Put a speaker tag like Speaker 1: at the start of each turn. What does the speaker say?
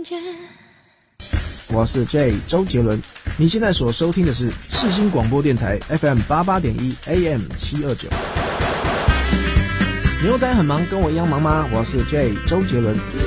Speaker 1: 间。
Speaker 2: 我是 J 周杰伦，你现在所收听的是世新广播电台 FM 88.1 AM 729。牛仔很忙，跟我一样忙吗？我是 J 周杰伦。